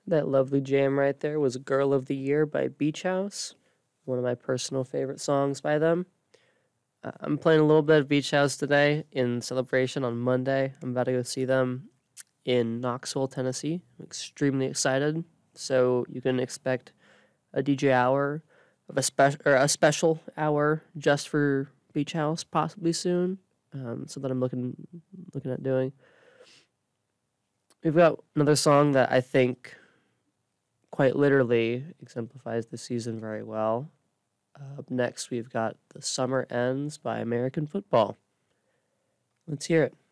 That lovely jam right there was Girl of the Year by Beach House, one of my personal favorite songs by them. I'm playing a little bit of Beach House today in celebration on Monday. I'm about to go see them in Knoxville, Tennessee. I'm extremely excited. So you can expect a DJ hour of a special hour just for Beach House possibly soon. So that I'm looking at doing. We've got another song that I think quite literally exemplifies the season very well. Up next, we've got The Summer Ends by American Football. Let's hear it.